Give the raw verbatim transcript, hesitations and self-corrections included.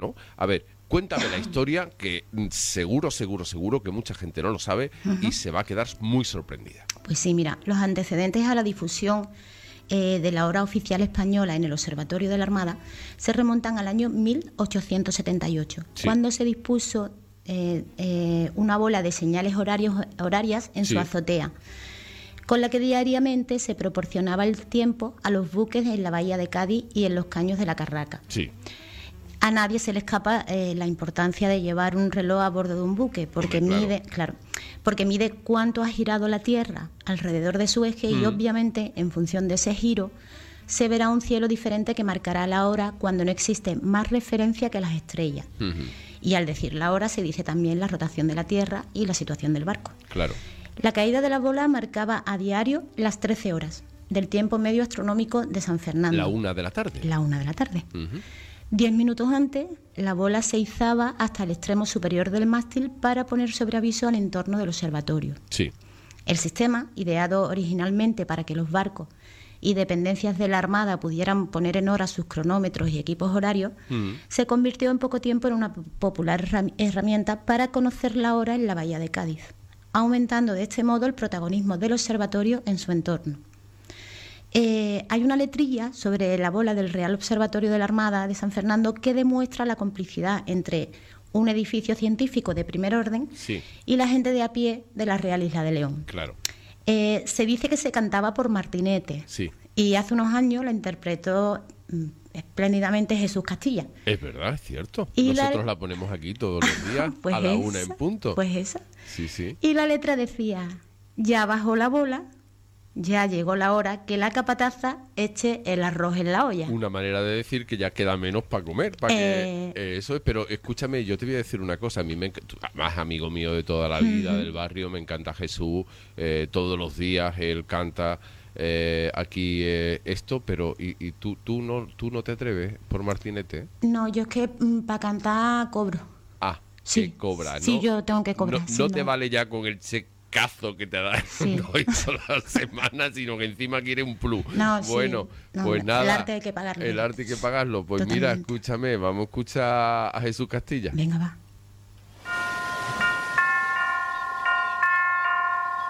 ¿no? A ver, cuéntame la historia, que seguro, seguro, seguro que mucha gente no lo sabe uh-huh. y se va a quedar muy sorprendida. Pues sí, mira, los antecedentes a la difusión eh, de la hora oficial española en el Observatorio de la Armada se remontan al año mil ochocientos setenta y ocho, sí. cuando se dispuso eh, eh, una bola de señales horarios, horarias en sí. su azotea, con la que diariamente se proporcionaba el tiempo a los buques en la bahía de Cádiz y en los caños de la Carraca. Sí. A nadie se le escapa eh, la importancia de llevar un reloj a bordo de un buque, porque Hombre, claro. mide, claro, porque mide cuánto ha girado la Tierra alrededor de su eje mm. y obviamente en función de ese giro se verá un cielo diferente que marcará la hora cuando no existe más referencia que las estrellas. Mm-hmm. Y al decir la hora se dice también la rotación de la Tierra y la situación del barco. Claro. La caída de la bola marcaba a diario las trece horas del tiempo medio astronómico de San Fernando. La una de la tarde. La una de la tarde. Mm-hmm. Diez minutos antes, la bola se izaba hasta el extremo superior del mástil para poner sobre aviso al entorno del observatorio. Sí. El sistema, ideado originalmente para que los barcos y dependencias de la Armada pudieran poner en hora sus cronómetros y equipos horarios, mm. se convirtió en poco tiempo en una popular herramienta para conocer la hora en la bahía de Cádiz, aumentando de este modo el protagonismo del observatorio en su entorno. Eh, hay una letrilla sobre la bola del Real Observatorio de la Armada de San Fernando que demuestra la complicidad entre un edificio científico de primer orden sí. y la gente de a pie de la Real Isla de León. Claro. Eh, se dice que se cantaba por Martinete sí. y hace unos años la interpretó mm, espléndidamente Jesús Castilla. Es verdad, es cierto. Y Nosotros la... la ponemos aquí todos los días pues a la esa, una en punto. Pues esa. Sí, sí. Y la letra decía: ya bajó la bola, ya llegó la hora que la capataza eche el arroz en la olla. Una manera de decir que ya queda menos para comer, para eh... que eh, eso es. Pero escúchame, yo te voy a decir una cosa. A mí me encanta, más amigo mío de toda la vida, uh-huh. del barrio, me encanta Jesús. Eh, todos los días él canta eh, aquí eh, esto, pero y, y tú, tú no, tú no te atreves por Martinete. No, yo es que mm, para cantar cobro. Ah, sí, que cobra, ¿no? Sí, yo tengo que cobrar. No, sí, no no te vale ya con el cheque cazo que te da sí. no toda la semana, sino que encima quiere un plus. No, bueno, sí. no, pues nada. El arte hay que pagarlo. El arte hay que pagarlo. Pues Totalmente. Mira, escúchame, vamos a escuchar a Jesús Castilla. Venga, va.